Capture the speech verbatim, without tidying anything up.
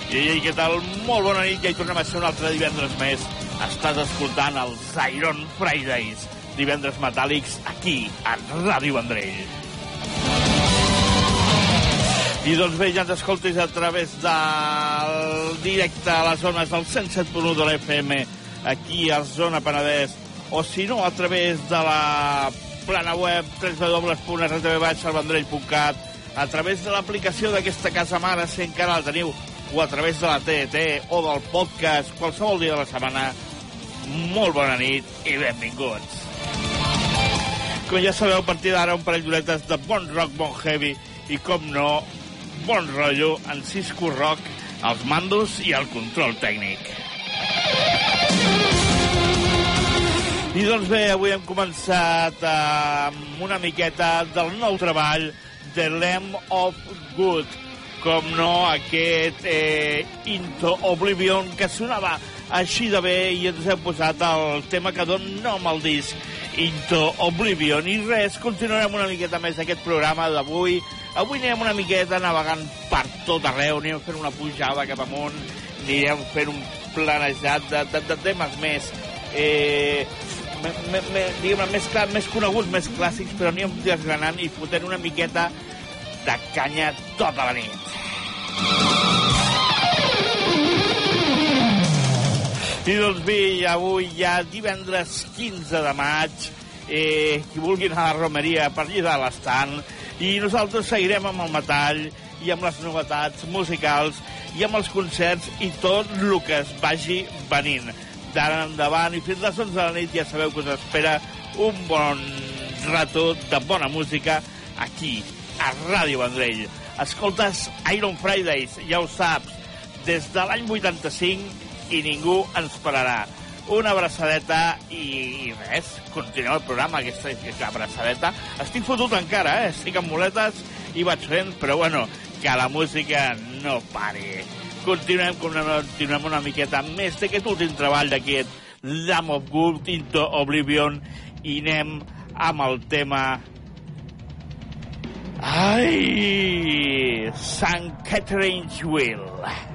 I, i què tal? Molt bona nit, ja hi tornem a ser un altre divendres més. Estàs escoltant els Iron Fridays, divendres metàl·lics, aquí, a Ràdio Vendrell. I doncs bé, ja ens escoltis a través del directe a les zones del cent set punt u de l'F M, aquí a Zona Penedès, o si no, a través de la plana web w w w punt r t v baix vendrell punt cat, a través de l'aplicació d'aquesta casa mare, si encara la teniu, o a través de la T N T o del podcast, qualsevol dia de la setmana. Molt bona nit i benvinguts. Com ja sabeu, a partir d'ara un parell d'horetes de bon rock, bon heavy i, com no, bon rotllo en Cisco Rock, els mandos i el control tècnic. I doncs bé, avui hem començat amb una miqueta del nou treball The Lamb of God. Com no, aquest eh, Into Oblivion, que sonava així de bé, i ens hem posat el tema que dona nom al disc, Into Oblivion. I res, continuarem una miqueta més aquest programa d'avui. Avui anirem una miqueta navegant per tot arreu, anirem fent una pujada cap amunt, anirem fent un planejat de, de, de temes més, eh, me, me, me, diguem-ne, més, més coneguts, més clàssics, però anirem desgranant i fotent una miqueta de canya tota la nit. I doncs bé, avui ja divendres quinze de maig, eh, qui vulgui anar a la romeria per allà de l'estant, i nosaltres seguirem amb el metall i amb les novetats musicals i amb els concerts i tot el que es vagi venint. D'ara endavant i fins a les onze de la nit ja sabeu que us espera un bon rato de bona música aquí, a Ràdio Vendrell. Escoltes Iron Fridays, ja ho saps, des de l'any vuitanta-cinc i ningú ens pararà. Una abraçadeta i, i res, continua el programa, aquesta, aquesta abraçadeta. Estic fotut encara, eh? Estic amb muletes i vaig fent, però bueno, que la música no pari. Continuem, continuem una miqueta més d'aquest últim treball d'aquest Lamb of God, Into Oblivion, i anem amb el tema... Ai! Saint Catherine's Wheel.